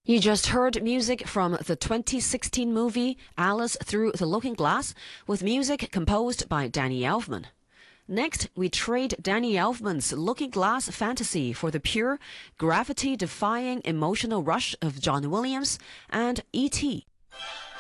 You just heard music from the 2016 movie Alice Through the Looking Glass, with music composed by Danny Elfman. Next, we trade Danny Elfman's Looking Glass fantasy for the pure, gravity-defying emotional rush of John Williams and E.T.